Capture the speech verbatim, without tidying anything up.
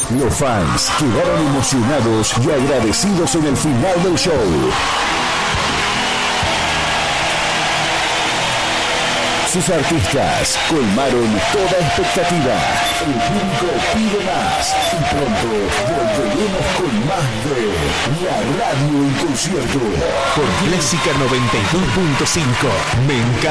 Los fans quedaron emocionados y agradecidos en el final del show. Sus artistas colmaron toda expectativa. El público pide más y pronto volveremos con más de La Radio en concierto por Clásica noventa y dos punto cinco. Me encanta.